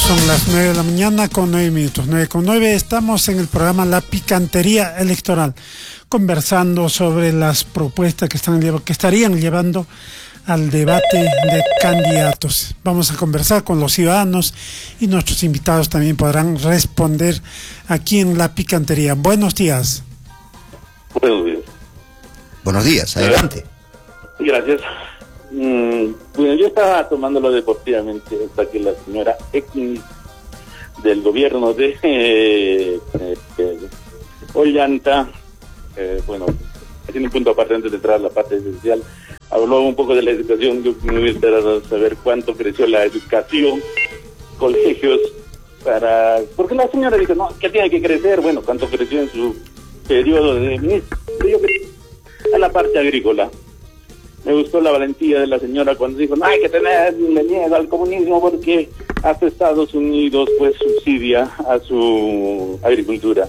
Son las 9 de la mañana con 9 minutos, 9:09. Estamos en el programa La Picantería Electoral, conversando sobre las propuestas que estarían llevando al debate de candidatos. Vamos a conversar con los ciudadanos y nuestros invitados también podrán responder aquí en La Picantería. Buenos días. Buenos días. Buenos días, adelante. Gracias. Bueno, yo estaba tomándolo deportivamente hasta que la señora X del gobierno de Ollanta, bueno, haciendo un punto aparte antes de entrar a la parte esencial, habló un poco de la educación. Yo me hubiera esperado saber cuánto creció la educación, colegios, porque la señora dijo, no, que tiene que crecer, bueno, cuánto creció en su periodo de ministro. Yo a la parte agrícola. Me gustó la valentía de la señora cuando dijo, no hay que tenerle miedo al comunismo porque hasta Estados Unidos pues subsidia a su agricultura.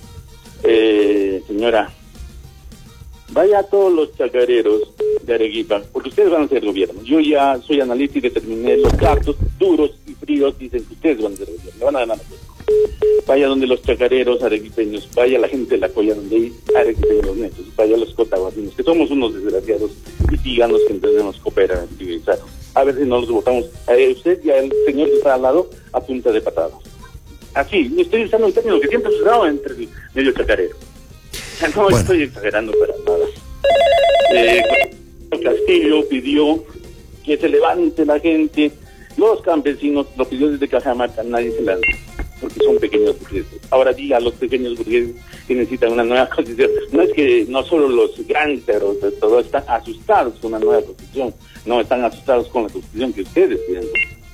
Señora, vaya a todos los chacareros de Arequipa, porque ustedes van a ser gobierno. Yo ya soy analista y determiné los datos duros y fríos, dicen que ustedes van a ser gobierno, le van a ganar a todos. Vaya donde los chacareros arequipeños, vaya la gente de la Colla donde hay arequipeños netos, vaya los cotaguasinos, que somos unos desgraciados y ciganos que entendemos cooperar y civilizar. A ver si no los votamos a usted y al señor que está al lado a punta de patadas. Así, me estoy usando un término que siempre he usado entre el medio chacarero. No estoy exagerando para nada. Castillo pidió que se levante la gente, los campesinos, lo pidió desde Cajamarca, nadie se lanza, porque son pequeños burgueses. Ahora diga a los pequeños burgueses que necesitan una nueva constitución. No es que no solo los gánsteros de todo están asustados con una nueva constitución, no, están asustados con la constitución que ustedes tienen.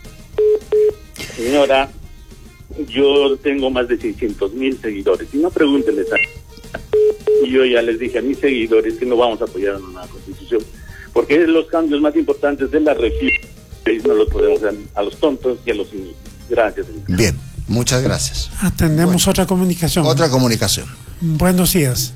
Señora, yo tengo más de 600,000 seguidores, y no pregúntenles y yo ya les dije a mis seguidores que no vamos a apoyar una nueva constitución, porque los cambios más importantes de la región no los podemos dar a los tontos y a los niños. Gracias, señor. Bien, muchas gracias. Atendemos otra comunicación. Otra comunicación. Buenos días.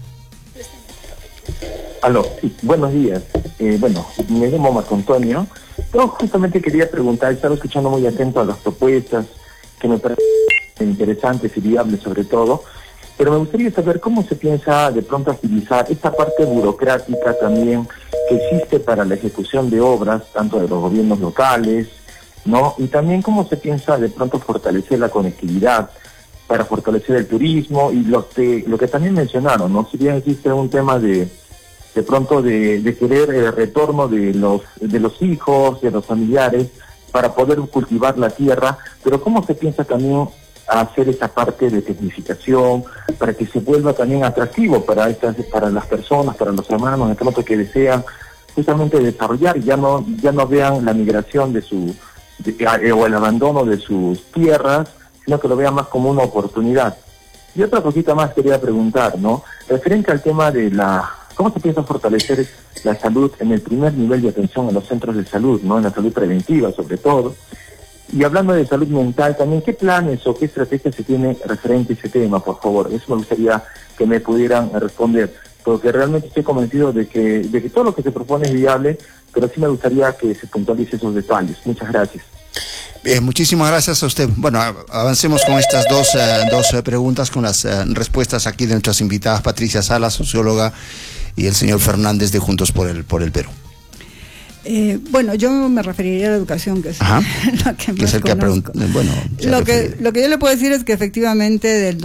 Aló, sí, buenos días. Bueno, me llamo Marco Antonio. Yo justamente quería preguntar, estaba escuchando muy atento a las propuestas que me parecen interesantes y viables sobre todo, pero me gustaría saber cómo se piensa de pronto agilizar esta parte burocrática también que existe para la ejecución de obras, tanto de los gobiernos locales, ¿no? Y también cómo se piensa de pronto fortalecer la conectividad para fortalecer el turismo y lo que también mencionaron, ¿no? Si bien existe un tema de pronto de querer el retorno de los hijos, de los familiares, para poder cultivar la tierra, pero cómo se piensa también hacer esa parte de tecnificación para que se vuelva también atractivo para las personas, para los hermanos, de pronto que desean justamente desarrollar y ya no vean la migración o el abandono de sus tierras, sino que lo vean más como una oportunidad. Y otra cosita más quería preguntar, ¿no? Referente al tema de ¿cómo se piensa fortalecer la salud en el primer nivel de atención en los centros de salud, ¿no? En la salud preventiva, sobre todo. Y hablando de salud mental también, ¿qué planes o qué estrategias se tiene referente a ese tema, por favor? Eso me gustaría que me pudieran responder, porque realmente estoy convencido de que todo lo que se propone es viable, pero sí me gustaría que se puntualice esos detalles. Muchas gracias. Bien, muchísimas gracias a usted. Bueno, avancemos con estas dos preguntas, con las respuestas aquí de nuestras invitadas, Patricia Salas, socióloga, y el señor Fernández de Juntos por el Perú. Bueno, yo me referiría a la educación, que es lo que más conozco. Lo que yo le puedo decir es que efectivamente del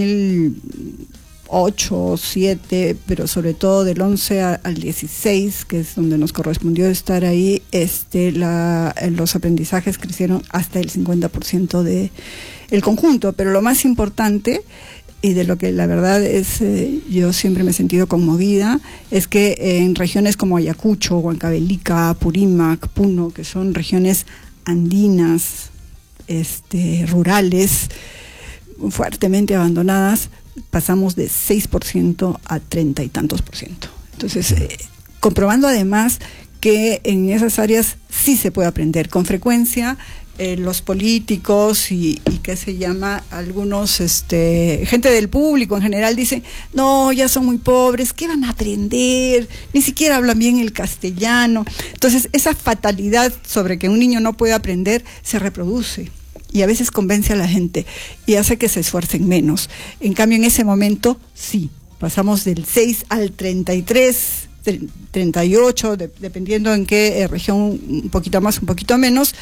2008, 2007, pero sobre todo del 11 al 16, que es donde nos correspondió estar ahí, los aprendizajes crecieron hasta el 50% de el conjunto, pero lo más importante, y de lo que la verdad es, yo siempre me he sentido conmovida, es que en regiones como Ayacucho, Huancavelica, Apurímac, Puno, que son regiones andinas, rurales, fuertemente abandonadas, pasamos de 6% a 30 y tantos %. Entonces, comprobando además que en esas áreas sí se puede aprender con frecuencia. Los políticos y qué se llama, algunos gente del público en general dicen, no, ya son muy pobres, ¿qué van a aprender? Ni siquiera hablan bien el castellano. Entonces esa fatalidad sobre que un niño no puede aprender se reproduce y a veces convence a la gente y hace que se esfuercen menos. En cambio, en ese momento, sí, pasamos del 6 al 33, 38, dependiendo en qué región, un poquito más, un poquito menos,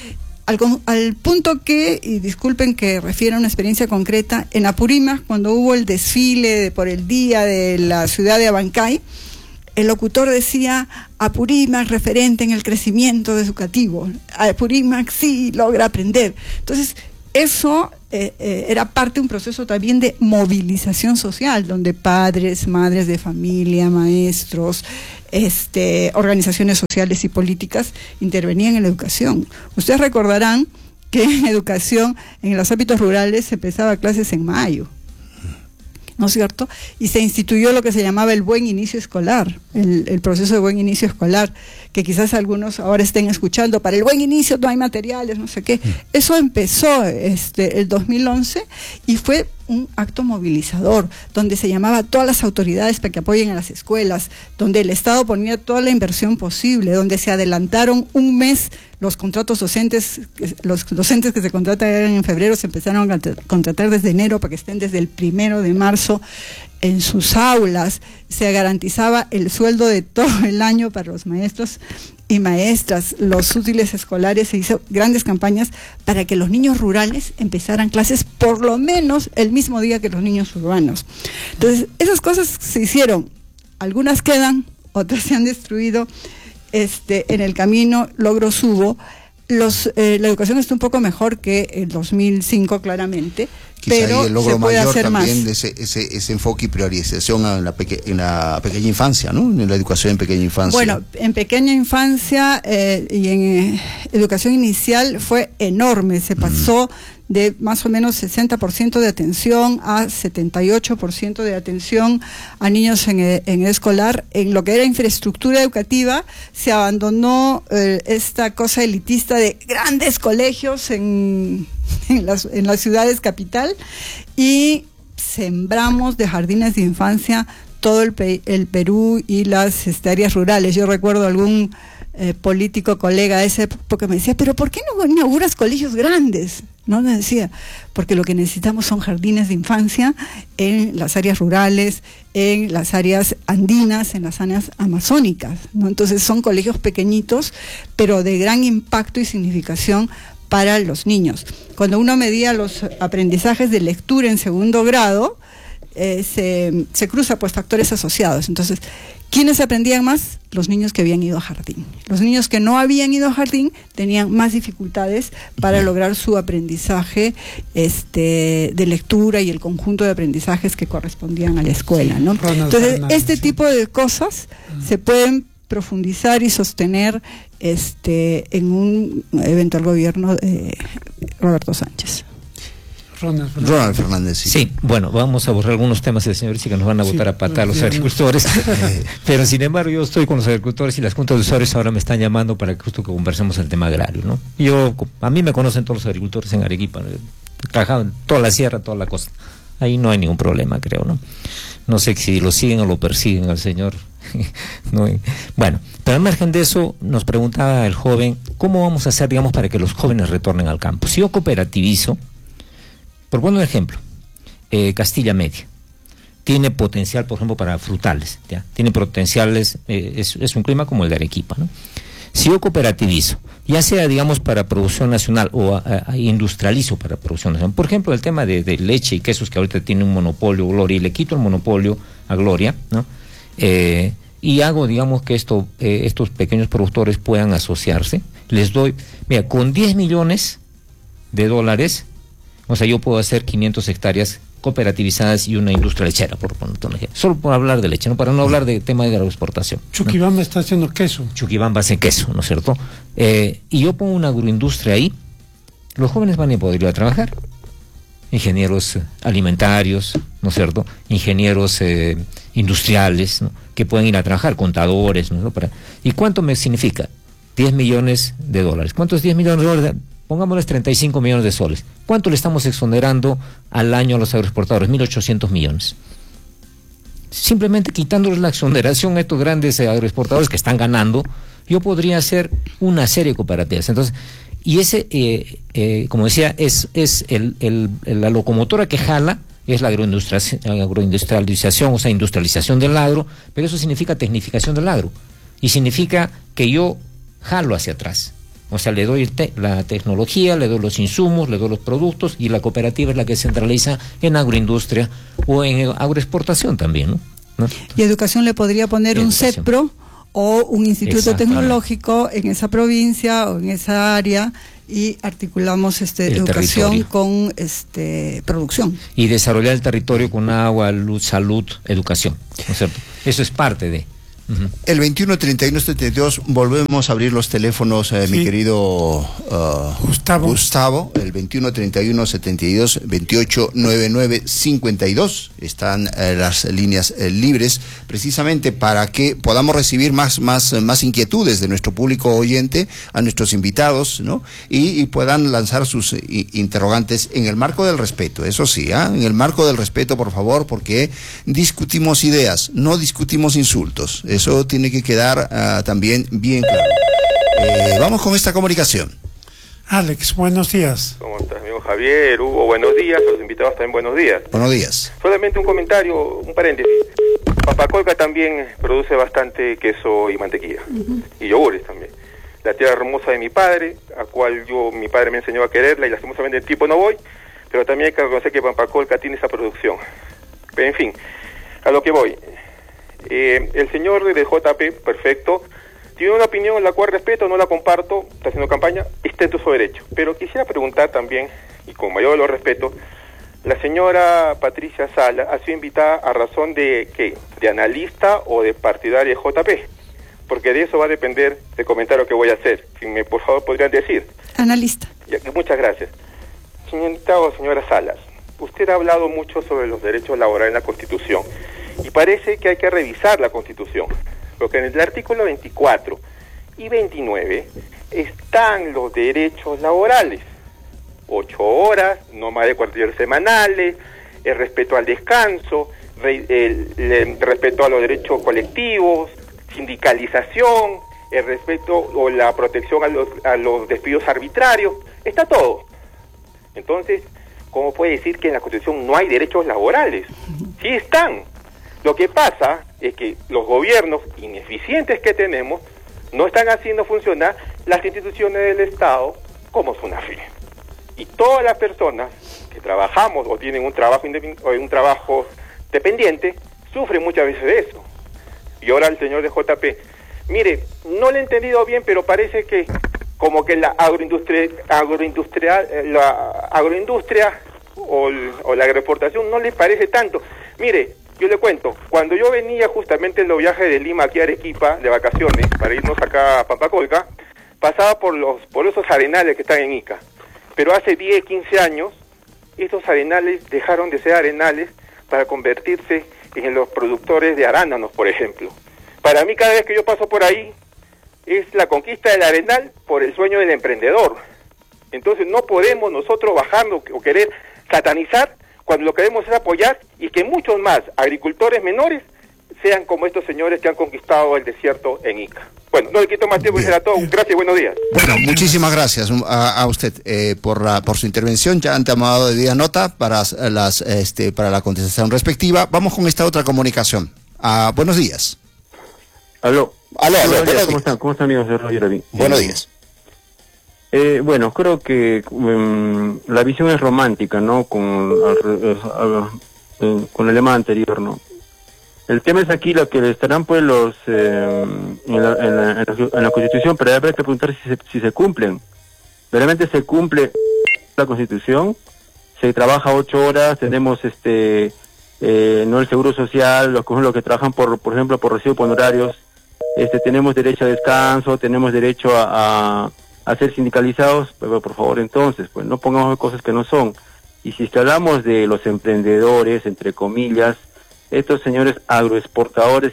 al punto que, y disculpen que refiera a una experiencia concreta, en Apurímac, cuando hubo el desfile por el día de la ciudad de Abancay, el locutor decía: Apurímac referente en el crecimiento educativo, Apurímac sí logra aprender. Entonces, eso era parte de un proceso también de movilización social, donde padres, madres de familia, maestros, organizaciones sociales y políticas intervenían en la educación. Ustedes recordarán que en educación, en los ámbitos rurales, se empezaba clases en mayo, ¿no es cierto? Y se instituyó lo que se llamaba el buen inicio escolar, el proceso de buen inicio escolar, que quizás algunos ahora estén escuchando: para el buen inicio no hay materiales, no sé qué. Eso empezó el 2011 y fue un acto movilizador, donde se llamaba a todas las autoridades para que apoyen a las escuelas, donde el Estado ponía toda la inversión posible, donde se adelantaron un mes los contratos docentes. Los docentes que se contrataron en febrero se empezaron a contratar desde enero para que estén desde el 1 de marzo en sus aulas. Se garantizaba el sueldo de todo el año para los maestros y maestras, los útiles escolares. Se hizo grandes campañas para que los niños rurales empezaran clases por lo menos el mismo día que los niños urbanos. Entonces, esas cosas se hicieron, algunas quedan, otras se han destruido. En el camino logros hubo. La educación está un poco mejor que el 2005, claramente, quizá pero el logro se puede mayor hacer también más. de ese enfoque y priorización en la pequeña infancia, ¿no? En la educación en pequeña infancia. Bueno, en pequeña infancia y en educación inicial fue enorme. Se pasó de más o menos 60% de atención a 78% de atención a niños en escolar. En lo que era infraestructura educativa, se abandonó esta cosa elitista de grandes colegios en las ciudades capital, y sembramos de jardines de infancia todo el Perú y las áreas rurales. Yo recuerdo algún político colega de esa época me decía: pero ¿por qué no inauguras colegios grandes? No, me decía, porque lo que necesitamos son jardines de infancia en las áreas rurales, en las áreas andinas, en las áreas amazónicas, ¿no? Entonces son colegios pequeñitos, pero de gran impacto y significación para los niños. Cuando uno medía los aprendizajes de lectura en segundo grado, se cruza pues factores asociados. Entonces, ¿quiénes aprendían más? Los niños que habían ido a jardín. Los niños que no habían ido a jardín tenían más dificultades para lograr su aprendizaje de lectura y el conjunto de aprendizajes que correspondían a la escuela, ¿no? Entonces, este tipo de cosas se pueden profundizar y sostener en un eventual gobierno de Roberto Sánchez. Ronald Fernández. Sí, bueno, vamos a borrar algunos temas del señor Isi que nos van a votar a patar los agricultores, pero sin embargo yo estoy con los agricultores y las juntas de usuarios ahora me están llamando para que justo que conversemos el tema agrario, ¿no? A mí me conocen todos los agricultores en Arequipa, he trabajado en toda la sierra, toda la costa, ahí no hay ningún problema, creo, ¿no? No sé si lo siguen o lo persiguen al señor. No, bueno, pero al margen de eso, nos preguntaba el joven, ¿cómo vamos a hacer, digamos, para que los jóvenes retornen al campo? Si yo cooperativizo, por poner un ejemplo, Castilla Media tiene potencial, por ejemplo, para frutales, ¿ya? Tiene potenciales, es un clima como el de Arequipa, ¿no? Si yo cooperativizo, ya sea, digamos, para producción nacional o industrializo para producción nacional, por ejemplo, el tema de leche y quesos, que ahorita tiene un monopolio Gloria, y le quito el monopolio a Gloria, ¿no? Y hago, digamos, que estos pequeños productores puedan asociarse, les doy, mira, con $10 millones, o sea, yo puedo hacer 500 hectáreas cooperativizadas y una industria lechera, por poner un ejemplo. Solo por hablar de leche, ¿no? Para no hablar de tema de agroexportación. Chuquibamba, ¿no? Está haciendo queso. Chuquibamba hace queso, ¿no es cierto? Y yo pongo una agroindustria ahí, los jóvenes van a poder ir a trabajar. Ingenieros alimentarios, ¿no es cierto? Ingenieros industriales, ¿no? Que pueden ir a trabajar, contadores, ¿no? ¿Y cuánto me significa? $10 millones. ¿Cuánto es $10 millones? Pongámosles 35 millones de soles. ¿Cuánto le estamos exonerando al año a los agroexportadores? 1.800 millones. Simplemente quitándoles la exoneración a estos grandes agroexportadores que están ganando, yo podría hacer una serie de cooperativas. Entonces, Y ese, como decía, es la locomotora que jala, es la agroindustrialización, o sea, industrialización del agro, pero eso significa tecnificación del agro, y significa que yo jalo hacia atrás. O sea, le doy la tecnología, le doy los insumos, le doy los productos, y la cooperativa es la que centraliza en agroindustria o en agroexportación también, ¿no? Y educación le podría poner un CETPRO o un instituto tecnológico en esa provincia o en esa área, y articulamos educación con producción. Y desarrollar el territorio con agua, luz, salud, educación, ¿no es cierto? Eso es parte de... El 21-31-72 volvemos a abrir los teléfonos, mi querido Gustavo. El 21-31-72-28-99-52 están las líneas libres, precisamente para que podamos recibir más inquietudes de nuestro público oyente, a nuestros invitados, ¿no? Y puedan lanzar sus interrogantes en el marco del respeto, eso sí, en el marco del respeto, por favor, porque discutimos ideas, no discutimos insultos. Eso tiene que quedar también bien claro. Vamos con esta comunicación. Alex, buenos días. ¿Cómo estás, amigo Javier? Hugo, buenos días. Los invitados también, buenos días. Buenos días. Solamente un comentario, un paréntesis. Pampacolca también produce bastante queso y mantequilla. Y yogures también. La tierra hermosa de mi padre, a cual mi padre me enseñó a quererla, y lastimosamente el tipo no voy, pero también hay que reconocer que Pampacolca tiene esa producción. Pero en fin, a lo que voy. El señor de JP, perfecto, tiene una opinión la cual respeto, no la comparto, está haciendo campaña, está en su derecho. Pero quisiera preguntar también, y con mayor lo respeto, la señora Patricia Sala ha sido invitada a razón de ¿qué? ¿De analista o de partidaria de JP? Porque de eso va a depender del comentario que voy a hacer. Si me, por favor, podrían decir. Analista. Muchas gracias. Señora Salas, usted ha hablado mucho sobre los derechos laborales en la Constitución. Y parece que hay que revisar la Constitución, porque en el artículo 24 y 29 están los derechos laborales. 8 horas, no más de 40 horas semanales, el respeto al descanso, el respeto a los derechos colectivos, sindicalización, el respeto o la protección a los despidos arbitrarios, está todo. Entonces, ¿cómo puede decir que en la Constitución no hay derechos laborales? Sí están. Lo que pasa es que los gobiernos ineficientes que tenemos no están haciendo funcionar las instituciones del Estado como SUNAFE. Y todas las personas que trabajamos o tienen un trabajo dependiente sufren muchas veces de eso. Y ahora el señor de JP, mire, no le he entendido bien, pero parece que como que la agroindustria o la agroexportación no le parece tanto. Mire, yo le cuento, cuando yo venía justamente en los viajes de Lima aquí a Arequipa de vacaciones para irnos acá a Pampacolca, pasaba por esos arenales que están en Ica. Pero hace 10, 15 años, estos arenales dejaron de ser arenales para convertirse en los productores de arándanos, por ejemplo. Para mí, cada vez que yo paso por ahí, es la conquista del arenal por el sueño del emprendedor. Entonces no podemos nosotros bajarnos o querer satanizar cuando lo que queremos es apoyar y que muchos más agricultores menores sean como estos señores que han conquistado el desierto en Ica. Bueno, no le quito más tiempo, será todo. Gracias y buenos días. Bueno, muchísimas gracias a usted por su intervención. Ya han tomado de día nota para la contestación respectiva. Vamos con esta otra comunicación. Buenos días. Aló. Buenos días. ¿Cómo están? ¿Cómo están, amigos de Radio Lavín? Buenos días. Bueno, creo que la visión es romántica, ¿no? Con el lema anterior, ¿no? El tema es aquí lo que estarán pues en la Constitución, pero habrá que preguntar si se cumplen. ¿Realmente se cumple la Constitución? Se trabaja 8 horas, tenemos no el seguro social, los que trabajan por ejemplo por recibo por honorarios, tenemos derecho a descanso, tenemos derecho a ser sindicalizados, pero por favor entonces, pues no pongamos cosas que no son. Y si es que hablamos de los emprendedores, entre comillas, estos señores agroexportadores,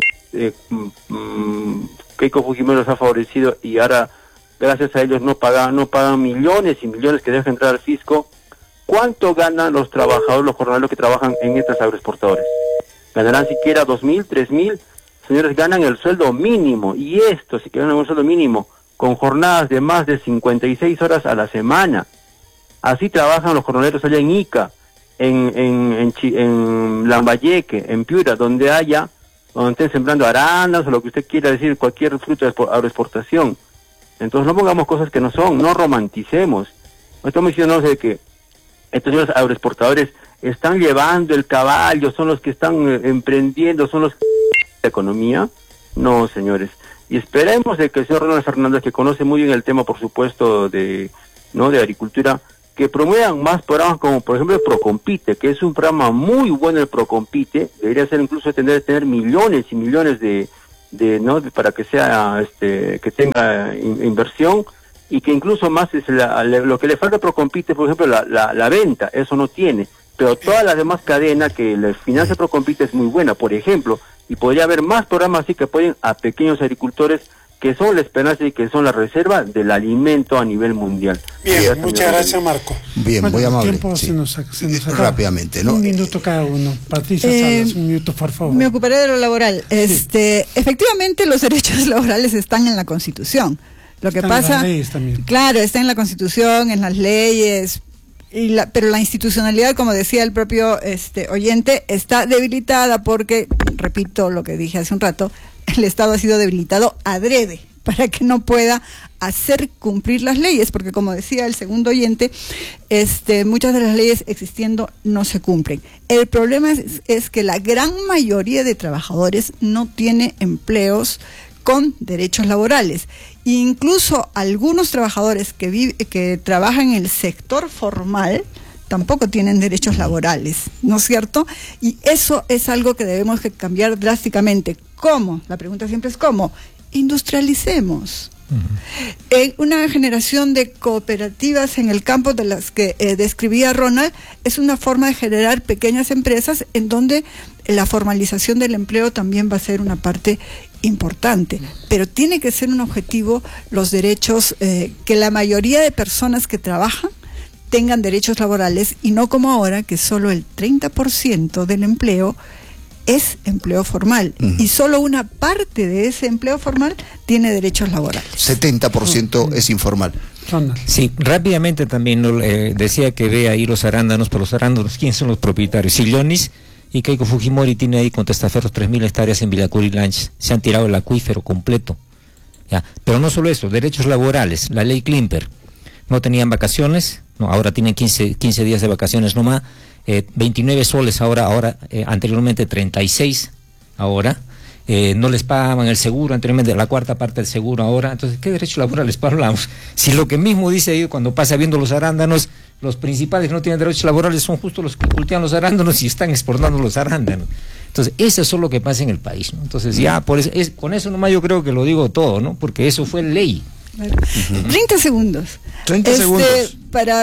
Keiko Fujimori los ha favorecido y ahora gracias a ellos no pagan millones y millones que dejan entrar al fisco. ¿Cuánto ganan los trabajadores, los jornaleros que trabajan en estas agroexportadores? ¿Ganarán siquiera 2.000, 3.000? Señores, ganan el sueldo mínimo, y estos, si que ganan un sueldo mínimo, con jornadas de más de 56 horas a la semana. Así trabajan los jornaleros allá en Ica, en Lambayeque, en Piura, donde estén sembrando arándanos o lo que usted quiera decir, cualquier fruto de agroexportación. Entonces no pongamos cosas que no son, no romanticemos. No estamos diciendo de que estos señores agroexportadores están llevando el caballo, son los que están emprendiendo, son los que la economía. No, señores. Y esperemos de que el señor Ronald Fernández, que conoce muy bien el tema, por supuesto, de agricultura, que promuevan más programas como, por ejemplo, el Procompite, que es un programa muy bueno. El Procompite debería ser incluso tener millones y millones para que sea que tenga inversión, y que incluso más es lo que le falta a Procompite, por ejemplo, la venta, eso no tiene, pero todas las demás cadenas que la financia Procompite es muy buena, por ejemplo, y podría haber más programas así que apoyen a pequeños agricultores, que son la esperanza y que son la reserva del alimento a nivel mundial. Bien, muchas gracias, Marco. Bien, bueno, muy amable. El tiempo se nos acaba. Rápidamente, ¿no? Un minuto cada uno. Patricia Salas, un minuto, por favor. Me ocuparé de lo laboral. Efectivamente, los derechos laborales están en la Constitución. Lo que pasa, en las leyes también. Claro, está en la Constitución, en las leyes, pero la institucionalidad, como decía el propio oyente, está debilitada porque, repito lo que dije hace un rato, el Estado ha sido debilitado adrede para que no pueda hacer cumplir las leyes, porque como decía el segundo oyente, muchas de las leyes existiendo no se cumplen. El problema es que la gran mayoría de trabajadores no tiene empleos con derechos laborales. Incluso algunos trabajadores que trabajan en el sector formal tampoco tienen derechos laborales, ¿no es cierto? Y eso es algo que debemos cambiar drásticamente. ¿Cómo? La pregunta siempre es ¿cómo? Industrialicemos. Una generación de cooperativas en el campo de las que describía Ronald es una forma de generar pequeñas empresas en donde la formalización del empleo también va a ser una parte importante, pero tiene que ser un objetivo los derechos, que la mayoría de personas que trabajan tengan derechos laborales, y no como ahora que solo el 30% del empleo es empleo formal, y solo una parte de ese empleo formal tiene derechos laborales. 70% es informal. Sí, rápidamente también decía que ve ahí los arándanos, pero los arándanos, ¿quién son los propietarios? Sillonis y Keiko Fujimori tiene ahí con testaferros 3.000 hectáreas en Villacuri Lanch, se han tirado el acuífero completo. ¿Ya? Pero no solo eso, derechos laborales, la ley Klimper, no tenían vacaciones, no, ahora tienen 15 días de vacaciones nomás, 29 soles ahora anteriormente 36 ahora, no les pagaban el seguro anteriormente, la cuarta parte del seguro ahora. Entonces, ¿qué derechos laborales hablamos? Si lo que mismo dice ahí cuando pasa viendo los arándanos, los principales que no tienen derechos laborales son justo los que cultivan los arándanos y están exportando los arándanos. Entonces, eso es lo que pasa en el país, ¿no? Entonces, ya por eso, con eso nomás yo creo que lo digo todo, ¿no? Porque eso fue ley. 30 segundos. 30 segundos.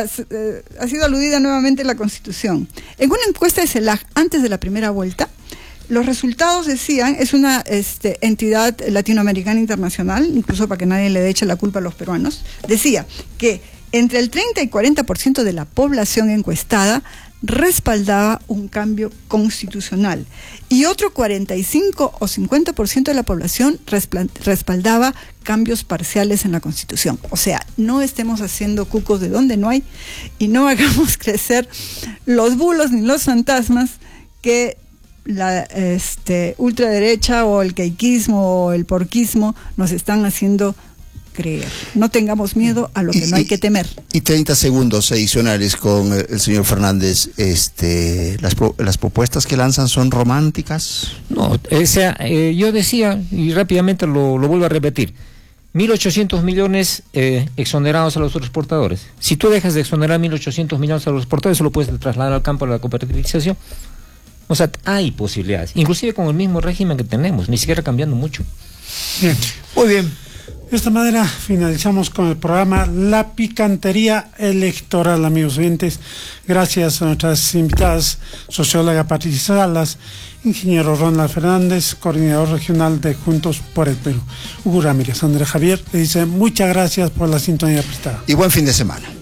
Ha sido aludida nuevamente la Constitución. En una encuesta de CELAC antes de la primera vuelta, los resultados decían, es una entidad latinoamericana internacional, incluso para que nadie le eche la culpa a los peruanos, decía que entre el 30 y 40% de la población encuestada respaldaba un cambio constitucional, y otro 45 o 50% de la población respaldaba cambios parciales en la Constitución. O sea, no estemos haciendo cucos de donde no hay, y no hagamos crecer los bulos ni los fantasmas que la ultraderecha o el queiquismo o el porquismo nos están haciendo creer. No tengamos miedo a lo que no hay que temer. Y 30 segundos adicionales con el señor Fernández. ¿Las propuestas que lanzan son románticas? No, yo decía, y rápidamente lo vuelvo a repetir, 1.800 millones exonerados a los exportadores. Si tú dejas de exonerar 1.800 millones a los exportadores, eso lo puedes trasladar al campo de la cooperativización. O sea, hay posibilidades, inclusive con el mismo régimen que tenemos, ni siquiera cambiando mucho. Bien. Muy bien. De esta manera finalizamos con el programa La Picantería Electoral, amigos oyentes. Gracias a nuestras invitadas, socióloga Patricia Salas, ingeniero Ronald Fernández, coordinador regional de Juntos por el Perú. Hugo Ramírez, Andrés Javier, le dice muchas gracias por la sintonía prestada. Y buen fin de semana.